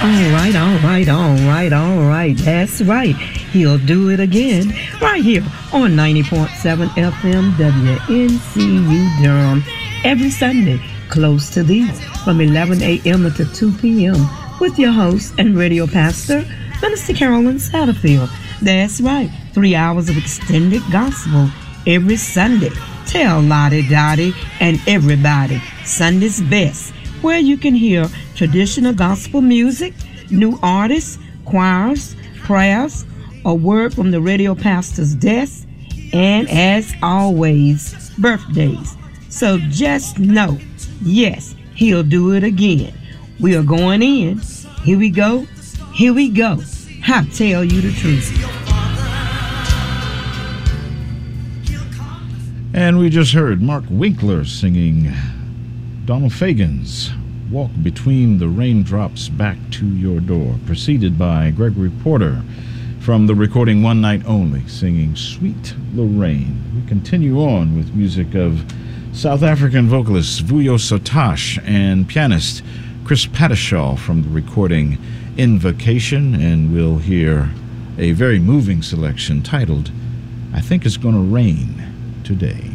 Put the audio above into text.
All right. That's right. He'll do it again right here on 90.7 FM WNCU Durham every Sunday, close to thee, from 11 a.m. to 2 p.m. with your host and radio pastor, Minister Carolyn Satterfield. That's right. 3 hours of extended gospel every Sunday. Tell Lottie Dottie and everybody Sunday's Best, where you can hear traditional gospel music, new artists, choirs, prayers, a word from the radio pastor's desk, and as always, birthdays. So just know, yes, he'll do it again. We are going in. Here we go. I tell you the truth. And we just heard Mark Winkler singing Donald Fagen's Walk Between the Raindrops Back to Your Door, preceded by Gregory Porter from the recording One Night Only, singing Sweet Lorraine. We continue on with music of South African vocalist Vuyo Sotash and pianist Chris Pattershaw from the recording Invocation, and we'll hear a very moving selection titled I Think It's Gonna Rain Today.